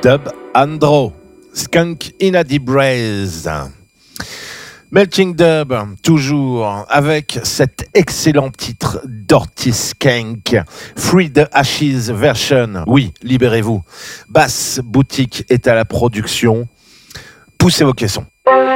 Dub Andro, Skunk in a Deep Braze. Melting Dub, toujours avec cet excellent titre d'Ortiz Skank, Free the Ashes version. Oui, libérez-vous. Bass Boutique est à la production. Poussez vos caissons.